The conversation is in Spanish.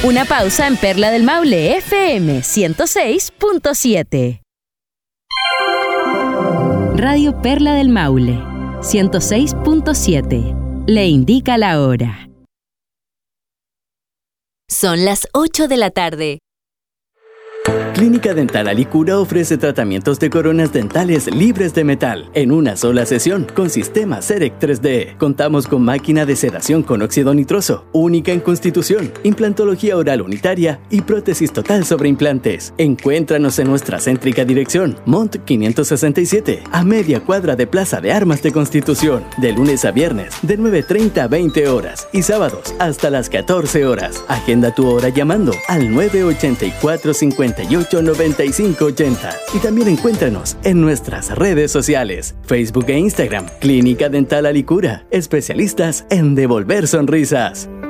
Una pausa en Perla del Maule FM 106.7. Radio Perla del Maule 106.7. Le indica la hora. Son las 8 de la tarde. Clínica Dental Alicura ofrece tratamientos de coronas dentales libres de metal en una sola sesión con sistema CEREC 3D. Contamos con máquina de sedación con óxido nitroso, única en Constitución, implantología oral unitaria y prótesis total sobre implantes. Encuéntranos en nuestra céntrica dirección, Mont 567, a media cuadra de Plaza de Armas de Constitución, de lunes a viernes, de 9:30 a 20 horas y sábados hasta las 14 horas. Agenda tu hora llamando al 984-58-9580 y también encuéntranos en nuestras redes sociales, Facebook e Instagram, Clínica Dental Alicura, especialistas en devolver sonrisas.